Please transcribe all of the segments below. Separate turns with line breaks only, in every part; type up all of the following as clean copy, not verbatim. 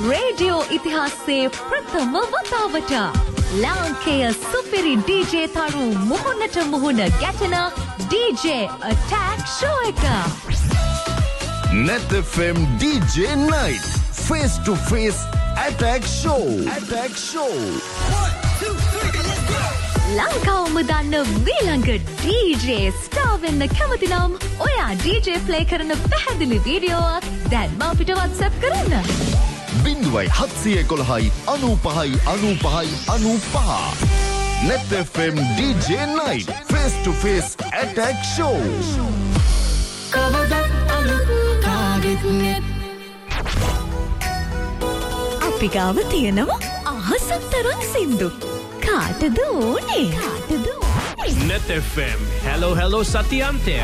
Radio ඉතිහාසයේ ප්‍රථම වතාවට ලාංකේය සුපිරි DJ තරු මුහුණට මුහුණ ගැටෙන DJ Attack Show එක.
Net FM DJ Night Face to Face Attack Show. Attack Show. 1, 2, 3, let's go.
ලංකාවම දන්න ඊළඟ DJ ස්ටාර් වෙන්න කැමති නම් ඔයා DJ ප්ලේ කරන පැහැදිලි වීඩියෝවක් දැන්ම අපිට WhatsApp කරන්න.
0.7959595. Net FM DJ Night Face to Face Attack Show.
අපි ගාව තියෙනවා අහසක් තරම් සින්දු. කාටද ඕනේ?
Net FM. Hello Satyantya.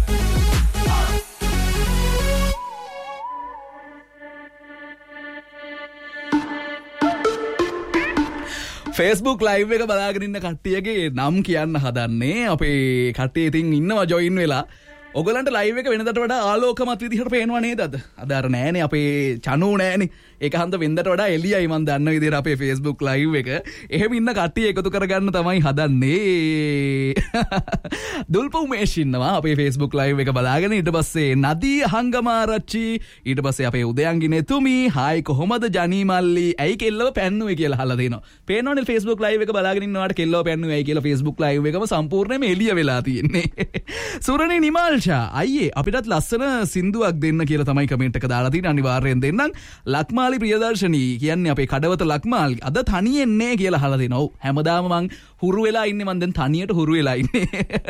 Facebook live එක බලාගෙන ඉන්න කට්ටියගේ නම් කියන්න හදන්නේ අපේ කට්ටිය ඉතින් ඉන්නවා ජොයින් වෙලා. ඔයගලන්ට ලයිව් එක වෙනදට වඩා ආලෝකමත් විදිහට පේනවා නේද අද? අද අර නෑනේ අපේ චනු නෑනේ. ඒක හන්ද වෙනදට වඩා එළියයි මන් දන්න විදිහට අපේ Facebook live එක. එහෙම ඉන්න කට්ටිය එකතු කරගන්න තමයි හදන්නේ. දුල්ප උමේෂ් ඉන්නවා අපේ Facebook live එක බලාගෙන. ඊට පස්සේ නදී හංගමාරච්චි, ඊට පස්සේ අපේ උදයන්ගිනේ තුමි, හායි කොහොමද ජනී මල්ලි, ඇයි කෙල්ලව පැන්නුවේ කියලා අහලා දෙනවා. පේනවනේ Facebook live එක බලාගෙන ඉන්නවාට කෙල්ලව පැන්නුවේ ඇයි කියලා Facebook live එකම සම්පූර්ණයෙන්ම එළිය වෙලා තියෙන්නේ. සුරණි නිමාල් අයියේ අපිටත් ලස්සන සින්දුවක් දෙන්න කියලා තමයි කමෙන්ට් එක දාලා තියෙන්නේ. අනිවාර්යෙන් දෙන්නම්. ලක්මාලි ප්‍රියදර්ශනී කියන්නේ අපේ කඩවත ලක්මාලි අද තනියෙන් නේ කියලා අහලා දෙනවා. ඔව් හැමදාම මං හුරු වෙලා ඉන්නේ. මං දැන් තනියට හුරු වෙලා ඉන්නේ.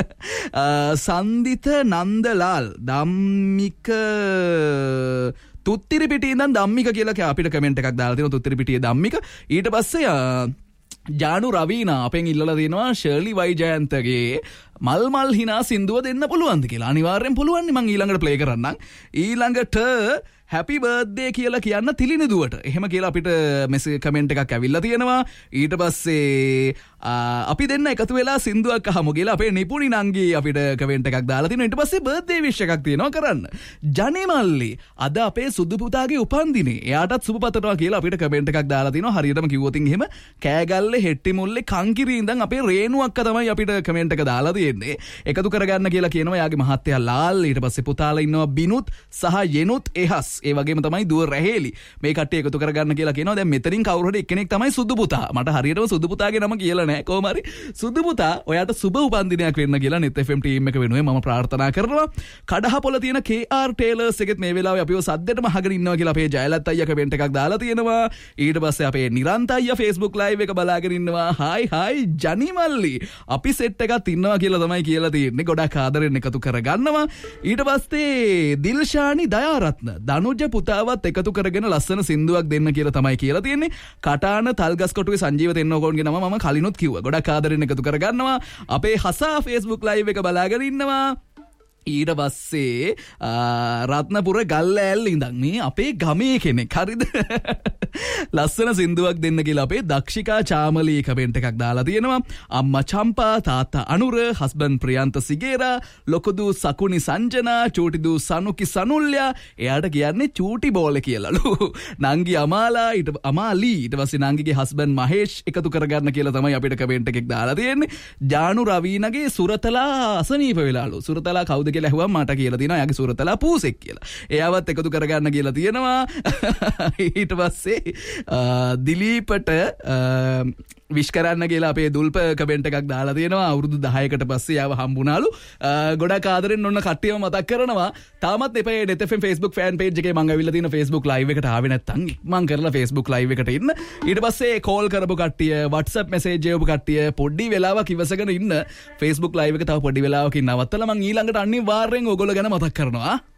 සන්දිත නන්දලාල් ධම්මික තුත්තිරි පිටියේ ඉඳන් ධම්මික කියලා අපිට කමෙන්ට් එකක් දාලා තියෙනවා. තුත්තිරි පිටියේ ධම්මික. ඊට පස්සේ ජානු රවීනා අපෙන් ඉල්ලලා දෙනවා ශර්ලි වයිජයන්තගේ මල් හිනා සින්දුව දෙන්න පුළුවන්ද කියලා. අනිවාර්යෙන් පුළුවන්. මං ඊළඟට ප්ලේ කරන්නම්. ඊළඟට හැපි බර්ත්ඩේ කියලා කියන්න තිලිනිදුවට. එහෙම කියලා අපිට මෙසේ කමෙන්ට් එකක් ඇවිල්ලා තියෙනවා. ඊට පස්සේ අපි දෙන්න එකතු වෙලා සින්දුවක් අහමු කියලා අපේ නිපුණි නංගි අපිට කමෙන්ට් එකක් දාලා තිනවා. ඊට පස්සේ බර්ත්ඩේ විශ් එකක් තියෙනවා කරන්න. ජනේ මල්ලි අද අපේ සුදු පුතාගේ උපන්දිනේ. එයාටත් සුබ පතනවා කියලා අපිට කමෙන්ට් එකක් දාලා තිනවා. හරියටම කිව්වොත් එහෙම කෑගල්ලේ හෙට්ටි මුල්ලේ කංකිරි ඉඳන් අපේ රේණු අක්කා තමයි අපිට කමෙන්ට් එක දාලා තියෙන්නේ. එකතු කරගන්න කියලා කියනවා. යාගේ මහත්තයා ලාල්, ඊට පස්සේ පුතාලා ඉන්නවා බිනුත් සහ යෙනුත් එහස්. ඒ වගේම තමයි දුව රැහෙලි. මේ කට්ටිය එකතු කරගන්න කියලා කියනවා. දැන් මෙතනින් කවුරු හරි එක්කෙනෙක් තමයි සුදු පුතා. මට හරියටම සුදු පුතාගේ නම කියලා නෑ. කොහොම හරි සුදු පුතා ඔයාට සුබ උපන්දිනයක් වෙන්න කියලා Net FM ටීම් එක වෙනුවෙන් මම ප්‍රාර්ථනා කරනවා. කඩහපොළ තියෙන KR ටේලර්ස් එකෙත් මේ වෙලාවේ අපිව සද්දෙටම අහගෙන ඉන්නවා කියලා අපේ ජයලත් අයියා කමෙන්ට් එකක් දාලා තියෙනවා. ඊට පස්සේ අපේ නිරන්ත අයියා Facebook live එක බලාගෙන ඉන්නවා. හායි ජනි මල්ලි අපි සෙට් එකක් ඉන්නවා කියලා තමයි කියලා තියෙන්නේ. ගොඩක් ආදරෙන් එකතු කරගන්නවා. ඊට පස්සේ දිල්ෂානි දයාරත්න දනුජ පුතාවත් එකතු කරගෙන ලස්සන සින්දුවක් දෙන්න කියලා තමයි කියලා තියෙන්නේ. කටාන තල්ගස් කොටුවේ සංජීව තෙන්නෝගොන්ගේ නම මම කලිනුත් කිව්වා. ගොඩක් ආදරෙන් එකතු කරගන්නවා. අපේ හසා Facebook live එක බලාගෙන ඉන්නවා. ඊට පස්සේ රත්නපුර ගල්ලෑල්ල ඉඳන් මේ අපේ ගමේ කෙනෙක් හරිද ලස්සන සින්දුවක් දෙන්න කියලා අපේ දක්ෂිකා චාමලී කමෙන්ට් එකක් දාලා තියෙනවා. අම්මා චම්පා, තාත්තා අනුර, හස්බන්ඩ් ප්‍රියන්ත සිගේරා, ලොකුදු සකුනි සංජනා, චූටිදු සනුකි සනුල්යා, එයාට කියන්නේ චූටි බෝල කියලාලු. නංගි අමාලා, අමාලී, ඊට පස්සේ නංගිගේ හස්බන්ඩ් මහේෂ් එකතු කරගන්න කියලා තමයි අපිට කමෙන්ට් එකක් දාලා තියෙන්නේ. ජානු රවීනගේ සුරතලා අසනීප වෙලාලු. සුරතලා කවුද කියලා ඇහුවම මට කියලා තියෙනවා යාගේ සුරතලා පූසෙක් කියලා. එයාවත් එකතු කරගන්න කියලා තියෙනවා. ඊට පස්සේ දිලීපට විශ් කරන්න කියලා අපේ දුල්ප කමෙන්ට් එකක් දාලා තියෙනවා. අවුරුදු 10කට පස්සේ යාව හම්බුණාලු. ගොඩක් ආදරෙන් ඔන්න කට්ටියම මතක් කරනවා. තාමත් එපේ Net FM Facebook fan page එකේ මම ඇවිල්ලා තියෙන Facebook live එකට ආවේ නැත්නම් ඉක්මන් කරලා Facebook live එකට ඉන්න. ඊට පස්සේ කෝල් කරපු කට්ටිය, WhatsApp message එකපු කට්ටිය පොඩි වෙලාවක් ඉවසගෙන ඉන්න. Facebook live එක තව පොඩි වෙලාවකින් නවත්තලා මම ඊළඟට අනිවාර්යෙන් ඕගොල්ලෝ ගැන මතක් කරනවා.